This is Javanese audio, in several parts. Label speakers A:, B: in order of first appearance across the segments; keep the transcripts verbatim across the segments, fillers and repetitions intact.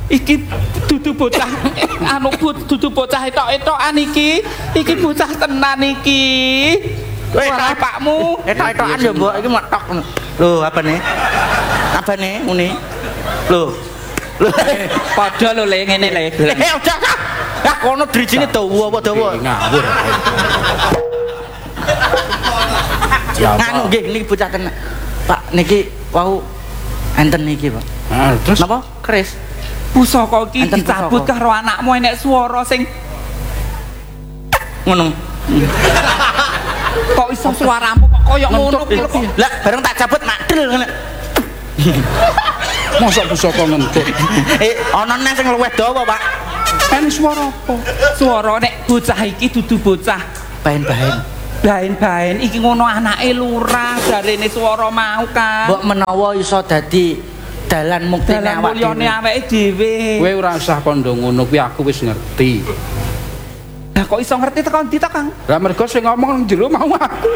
A: iki dudu bocah anu dudu bocah etok-etokan iki. Iki bocah tenan iki. Ora pakmu.
B: Etok-etokan yo mbok iki metok. Lho, apa nih? Apa nih muni? Lho. Lho,
A: Padha lho le ngene le.
B: eh ojo kah. Lah kono drijine dawa apa dawa?
C: Ngawur.
B: Nganu nggih niki bocah tenan. Pak niki wau enten niki, Pak.
C: Nah, terus
B: Napa? Keris.
A: Pusaka iki
B: Enten
A: dicabut
B: pusaka.
A: karo anakmu enek swara sing
B: Ngono.
A: kok iso suaramu kok koyo ngono kuwi.
B: Lah bareng tak cabut madel ngene.
C: mosok pusaka ngentut.
B: Eh ana neh sing luwih dawa, Pak.
C: Kan swara apa?
A: Swara nek bocah iki dudu bocah
B: Bahen-bahen.
A: bahen-bahen iki ngono anake lurah jarene swara mau kan.
B: Mbok menawa iso dadi dalan muktine
A: Dalan
B: awak
A: mulyane
B: dhewe.
A: awake dhewe.
C: Kowe ora usah kandha ngono kuwi aku wis ngerti.
A: Lah kok iso ngerti tekan ndi to, Kang?
C: Lah mergo sing ngomong nang jero mau aku.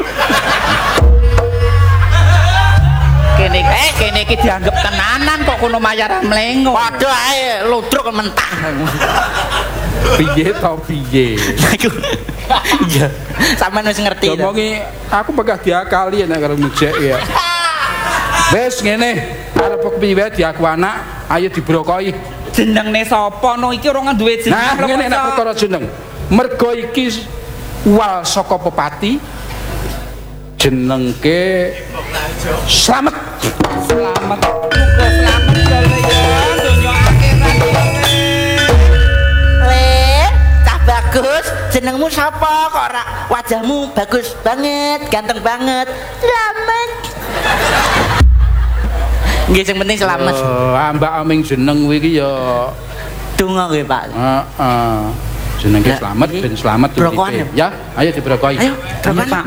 A: Kene eh kene iki dianggep tenanan kok kono mayar mlengo.
B: Padha ae ludruk mentah.
C: Piye to piye?
B: Iya. Sampeyan wis ngerti to.
C: Ngomongi aku bakal diakali nek karo mujek ya. Wes ngene, arep kepiye diaku anak, ayo dibrokoki.
A: Jenengne sapa no iki ora duwe jeneng.
C: Nah, ngene nek perkara jeneng. Mergo iki wal saka pepati jenengke Slamet.
A: Selamat. Muga selamat ya Le ya donya akhirat kowe.
B: Le, cah bagus, jenengmu sapa kok ora wajahmu bagus banget, ganteng banget. Selamat. Nggih sing penting selamat.
C: Oh, ambak aming jeneng kuwi iki ya
B: Donga nggih, Pak.
C: heeh. Jenenge
B: Lah,
C: Slamet
B: iki
C: ben slamet
B: brokokan
C: uripe. Ya, ayo dibrokoki.
B: Ayo, brokokan.
A: Pak.